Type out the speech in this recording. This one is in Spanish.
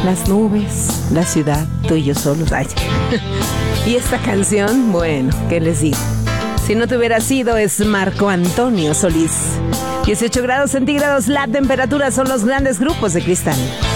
las nubes, la ciudad, tú y yo solos. Ay. Y esta canción, bueno, ¿qué les digo? Si no te hubiera sido, es Marco Antonio Solís. 18 grados centígrados, la temperatura, son los Grandes Grupos de Cristal.